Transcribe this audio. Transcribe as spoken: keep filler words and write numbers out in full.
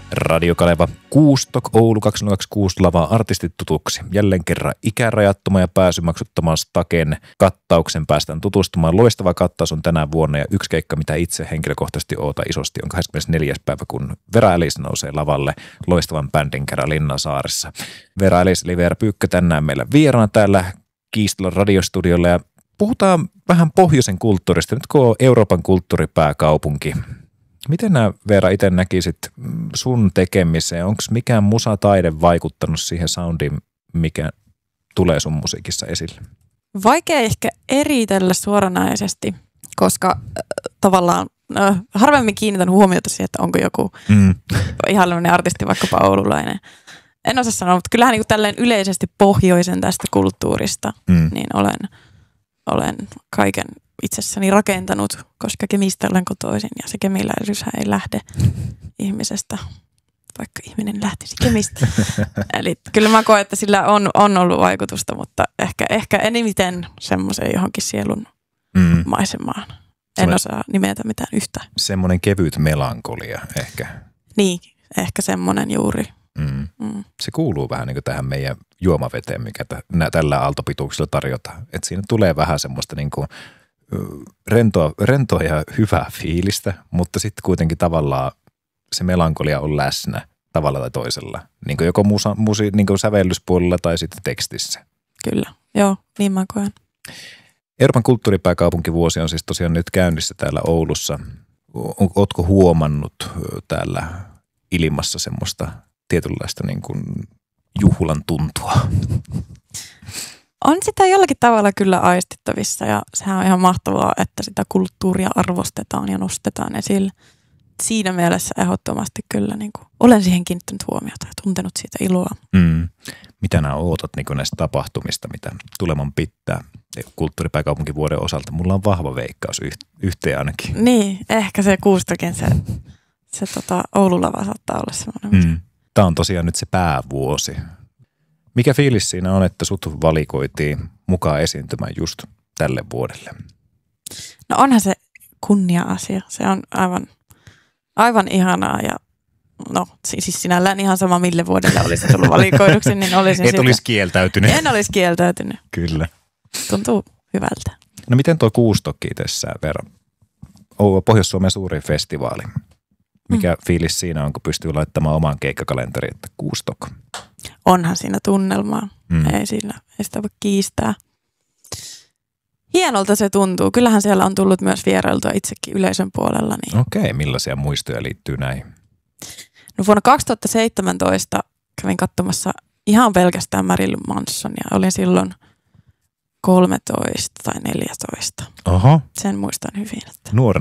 Radio Kaleva Kuustok Oulu kaksituhattakaksikymmentäkuusi lavaa artistit tutuksi. Jälleen kerran ikärajattoman ja pääsymaksuttoman Staken kattauksen päästään tutustumaan. Loistava kattaus on tänä vuonna ja yksi keikka, mitä itse henkilökohtaisesti ootan isosti, on kahdeskymmenesneljäs päivä, kun Vera Alice nousee lavalle loistavan bändin kerran Linnansaaressa. Vera Alice eli Veera Pyykkö tänään meillä vieraana täällä Kiistellon radiostudiolla ja puhutaan vähän pohjoisen kulttuurista. Nyt kun on Euroopan kulttuuripääkaupunki, miten nämä, Veera, itse näkisit sun tekemiseen? Onko mikään musataide vaikuttanut siihen soundiin, mikä tulee sun musiikissa esille? Vaikea ehkä eritellä suoranaisesti, koska äh, tavallaan äh, harvemmin kiinnitän huomiota siihen, että onko joku mm. ihalainen artisti, vaikkapa oululainen. En osaa sanoa, mutta kyllähän niin kuin tälleen yleisesti pohjoisen tästä kulttuurista, mm. niin olen, olen kaiken itsessäni rakentanut, koska Kemistä olen kotoisin ja se kemiläisyyshän ei lähde ihmisestä, vaikka ihminen lähtisi Kemistä. Eli kyllä mä koen, että sillä on, on ollut vaikutusta, mutta ehkä, ehkä enimiten semmoiseen johonkin sielun mm. maisemaan. En osaa nimetä mitään yhtä. Semmoinen kevyt melankolia ehkä. Niin, ehkä semmoinen juuri. Mm. Mm. Se kuuluu vähän niin kuin tähän meidän juomaveteen, mikä t- tällä aaltopituuksilla tarjotaan. Että siinä tulee vähän semmoista niin kuin rentoa, rentoa ja hyvää fiilistä, mutta sitten kuitenkin tavallaan se melankolia on läsnä tavalla tai toisella. Niin kuin joko musa, musi, niin kuin sävellyspuolella tai sitten tekstissä. Kyllä, joo, niin mä koen. Euroopan kulttuuripääkaupunkivuosi on siis tosiaan nyt käynnissä täällä Oulussa. Ootko huomannut täällä ilmassa semmoista tietynlaista niin kuin juhlan tuntua? On sitä jollakin tavalla kyllä aistittavissa ja sehän on ihan mahtavaa, että sitä kulttuuria arvostetaan ja nostetaan esille. Siinä mielessä ehdottomasti kyllä niin kuin, olen siihen kiinnittänyt huomiota ja tuntenut siitä iloa. Mm. Mitä nämä ootat niin kuin näistä tapahtumista, mitä tuleman pitää kulttuuripääkaupunkivuoden osalta? Mulla on vahva veikkaus yhteen ainakin. Niin, ehkä se Kuustokin se, se tota, Oululava saattaa olla semmoinen. Mm. Tämä on tosiaan nyt se päävuosi. Mikä fiilis siinä on, että sut valikoitiin mukaan esiintymään just tälle vuodelle? No onhan se kunnia-asia. Se on aivan, aivan ihanaa ja no siis sinällään ihan sama mille vuodelle olisi tullut valikoiduksi, niin olisin Et sitä. olisi kieltäytynyt. En olisi kieltäytynyt. Kyllä. Tuntuu hyvältä. No miten tuo Kuustokki tässä verran? Pohjois-Suomen suurin festivaali. Mikä mm. fiilis siinä on, kun pystyy laittamaan oman keikkakalenteri, että Kuustok? Onhan siinä tunnelmaa. Mm. Ei, siinä, ei sitä voi kiistää. Hienolta se tuntuu. Kyllähän siellä on tullut myös vierailtua itsekin yleisön puolella. Niin. Okei, millaisia muistoja liittyy näihin? No vuonna kaksituhattaseitsemäntoista kävin katsomassa ihan pelkästään Marilyn Manson ja olin silloin kolmetoista tai neljätoista. Oho. Sen muistan hyvin. Että nuorena